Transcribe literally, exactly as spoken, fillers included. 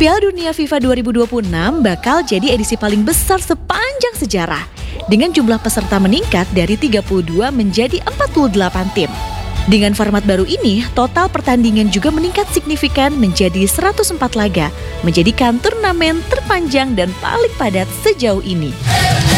Piala Dunia FIFA dua ribu dua puluh enam bakal jadi edisi paling besar sepanjang sejarah, dengan jumlah peserta meningkat dari tiga puluh dua menjadi empat puluh delapan tim. Dengan format baru ini, total pertandingan juga meningkat signifikan menjadi seratus empat laga, menjadikan turnamen terpanjang dan paling padat sejauh ini.